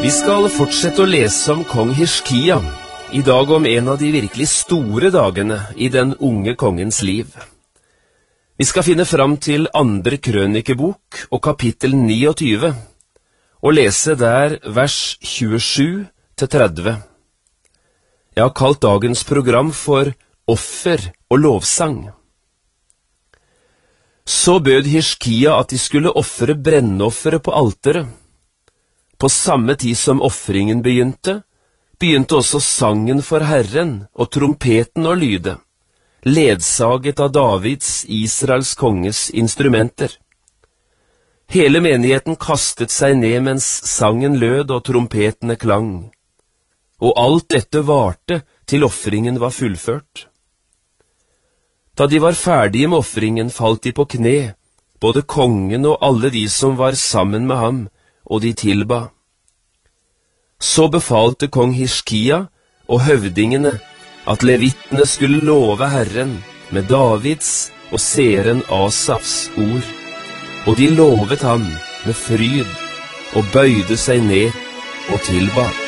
Vi skal fortsette å lese om kong Hiskia, i dag om en av de virkelig store dagene i den unge kongens liv. Vi skal finne fram til 2. krønikebok og kapittel 29, og lese der vers 27-30. Jeg har kalt dagens program for Offer og lovsang. Så bød Hiskia at de skulle offre brennoffere på alteret. På samme tid som offringen begynte også sangen for Herren og trompeten å lyde, ledsaget av Davids, Israels konges instrumenter. Hele menigheten kastet seg ned mens sangen lød og trompetene klang, og alt dette varte til offringen var fullført. Da de var ferdige med offringen, falt de på kne, både kongen og alle de som var sammen med ham, og de tilba. Så befalte kong Hiskia og høvdingene at levittene skulle love Herren med Davids og seeren Asafs ord, og de lovet ham med fryd og bøyde seg ned og tilba.